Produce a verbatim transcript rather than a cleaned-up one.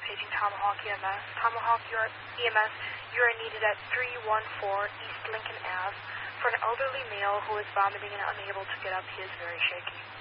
paging Tomahawk E M S. Tomahawk you're, E M S, you are needed at three one four East Lincoln Avenue for an elderly male who is vomiting and unable to get up. He is very shaky.